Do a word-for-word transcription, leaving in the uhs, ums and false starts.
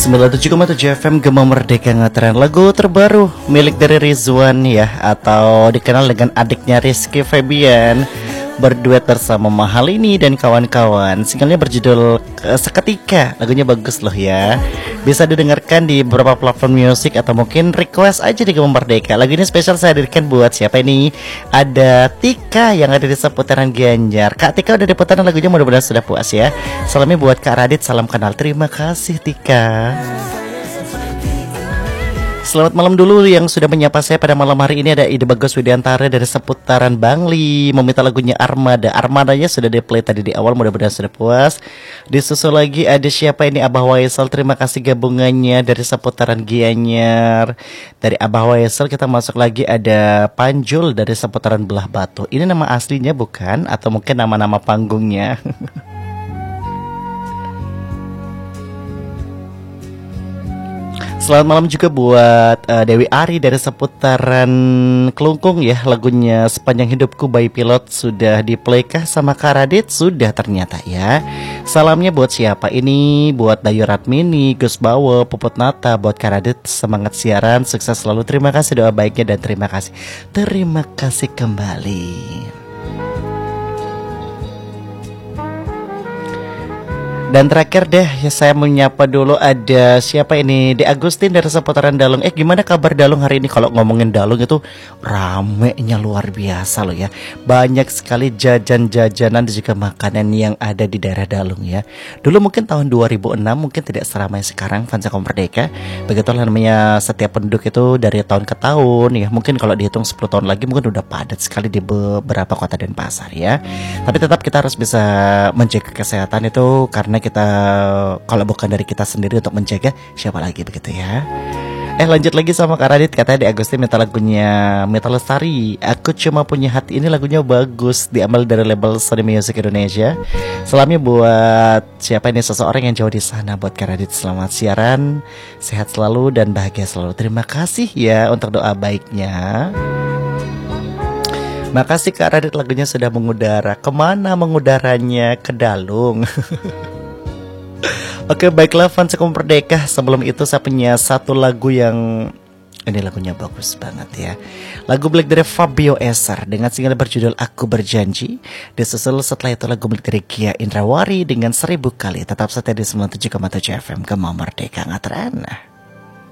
sembilan puluh tujuh koma tujuh F M Gema Merdeka Ngetren, lagu terbaru milik dari Rizwan ya, atau dikenal dengan adiknya Rizky Febian, berduet bersama Mahalini dan kawan-kawan. Singlenya berjudul uh, Seketika. Lagunya bagus loh ya. Bisa didengarkan di beberapa platform musik atau mungkin request aja di Gema Merdeka. Lagu ini spesial saya hadirkan buat siapa ini? Ada Tika yang ada di seputaran Gianyar. Kak Tika udah di putaran lagunya, mudah-mudahan sudah puas ya. Salamnya buat Kak Radit, salam kenal. Terima kasih Tika. Selamat malam dulu yang sudah menyapa saya pada malam hari ini. Ada Ide Bagus Widiantara dari seputaran Bangli, meminta lagunya Armada. Armadanya sudah di play tadi di awal, mudah-mudahan sudah puas. Disusul lagi ada siapa ini? Abah Waisal, terima kasih gabungannya dari seputaran Gianyar. Dari Abah Waisal kita masuk lagi ada Panjul dari seputaran Belah Batu. Ini nama aslinya bukan? Atau mungkin nama-nama panggungnya? Selamat malam juga buat uh, Dewi Ari dari seputaran Kelungkung ya. Lagunya Sepanjang Hidupku by Pilot sudah diplaykah sama Kak Radit? Sudah ternyata ya. Salamnya buat siapa ini? Buat Dayu Ratmini, Gus Bawo, Puput Nata. Buat Kak Radit, semangat siaran, sukses selalu. Terima kasih doa baiknya dan terima kasih. Terima kasih kembali. Dan terakhir deh ya, saya menyapa dulu ada siapa ini? De Agustin dari seputaran Dalung. Eh gimana kabar Dalung hari ini? Kalau ngomongin Dalung itu ramenya luar biasa loh ya. Banyak sekali jajan-jajanan dan juga makanan yang ada di daerah Dalung ya. Dulu mungkin tahun dua ribu enam mungkin tidak seramai sekarang Fans Merdeka. Begitulah namanya, setiap penduduk itu dari tahun ke tahun ya. Mungkin kalau dihitung sepuluh tahun lagi mungkin udah padat sekali di beberapa kota dan pasar ya. Tapi tetap kita harus bisa menjaga kesehatan itu, karena kita, kalau bukan dari kita sendiri untuk menjaga, siapa lagi begitu ya. Eh lanjut lagi sama Kak Radit, katanya di Agustin minta lagunya Mita Lestari, Aku Cuma Punya Hati. Ini lagunya bagus, diambil dari label Sony Music Indonesia. Salamnya buat siapa ini? Seseorang yang jauh di sana. Buat Kak Radit, selamat siaran, sehat selalu dan bahagia selalu. Terima kasih ya untuk doa baiknya. Makasih Kak Radit, lagunya sudah mengudara. Kemana mengudaranya? Ke Dalung. Oke baiklah Fans Merdeka, sebelum itu saya punya satu lagu yang, ini lagunya bagus banget ya. Lagu Black dari Fabio Esar dengan single berjudul Aku Berjanji. Disusul setelah itu lagu milik dari Kia Indrawari dengan Seribu Kali. Tetap setia di sembilan puluh tujuh koma tujuh F M Gema Merdeka Ngetren.